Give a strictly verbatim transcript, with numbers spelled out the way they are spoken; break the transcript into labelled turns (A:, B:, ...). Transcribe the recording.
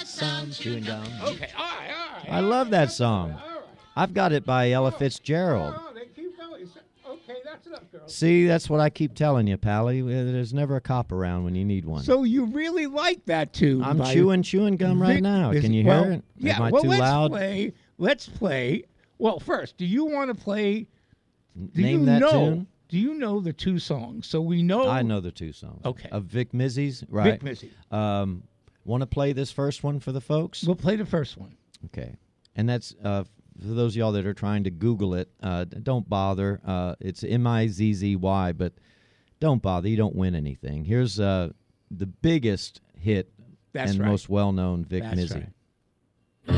A: that song, chewing gum.
B: Okay, all right, all right.
A: I love that song.
B: All right.
A: I've got it by Ella Fitzgerald.
B: Oh, they keep going. Okay, that's enough, girls.
A: See, that's what I keep telling you, Pally. There's never a cop around when you need one.
B: So you really like that tune?
A: I'm
B: by
A: chewing chewing gum right
B: Vic-
A: now.
B: is-
A: Can you
B: well,
A: hear it?
B: Yeah.
A: Am I
B: well,
A: too
B: let's
A: loud?
B: play. Let's play. Well, first, do you want to play? Do
A: Name
B: you
A: that
B: know,
A: tune.
B: Do you know the two songs? So we know.
A: I know the two songs.
B: Okay.
A: Of Vic Mizzy's, right?
B: Vic Mizzy.
A: Um, want to play this first one for the folks?
B: We'll play the first one.
A: Okay. And that's uh, for those of y'all that are trying to Google it. Uh, don't bother. Uh, it's M I Z Z Y, but don't bother. You don't win anything. Here's uh, the biggest hit
B: That's
A: and
B: right.
A: most well-known Vic
B: That's
A: Mizzy.
B: right.